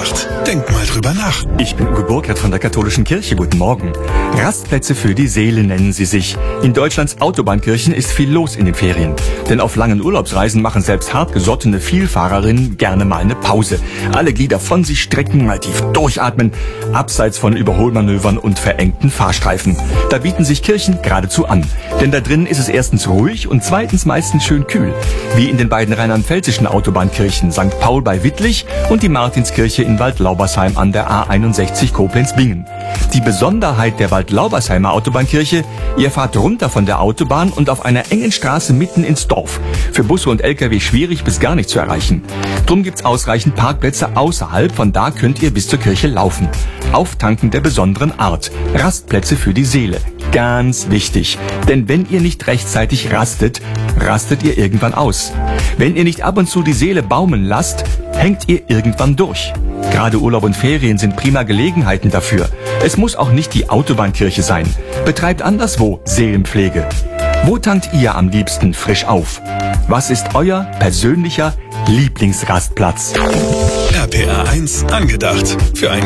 Angedacht. Denk mal drüber nach. Ich bin Uwe Burkhardt von der Katholischen Kirche. Guten Morgen. Rastplätze für die Seele nennen sie sich. In Deutschlands Autobahnkirchen ist viel los in den Ferien. Denn auf langen Urlaubsreisen machen selbst hartgesottene Vielfahrerinnen gerne mal eine Pause. Alle Glieder von sich strecken, mal tief durchatmen, abseits von Überholmanövern und verengten Fahrstreifen. Da bieten sich Kirchen geradezu an. Denn da drin ist es erstens ruhig und zweitens meistens schön kühl. Wie in den beiden rheinland-pfälzischen Autobahnkirchen St. Paul bei Wittlich und die Martinskirche in Waldlaubersheim an der A61 Koblenz-Bingen. Die Besonderheit der Waldlaubersheimer Autobahnkirche: Ihr fahrt runter von der Autobahn und auf einer engen Straße mitten ins Dorf. Für Busse und Lkw schwierig bis gar nicht zu erreichen. Drum gibt's ausreichend Parkplätze außerhalb, von da könnt ihr bis zur Kirche laufen. Auftanken der besonderen Art. Rastplätze für die Seele. Ganz wichtig. Denn wenn ihr nicht rechtzeitig rastet, rastet ihr irgendwann aus. Wenn ihr nicht ab und zu die Seele baumeln lasst, hängt ihr irgendwann durch. Gerade Urlaub und Ferien sind prima Gelegenheiten dafür. Es muss auch nicht die Autobahnkirche sein. Betreibt anderswo Seelenpflege. Wo tankt ihr am liebsten frisch auf? Was ist euer persönlicher Lieblingsrastplatz? RPR 1 Angedacht. Für ein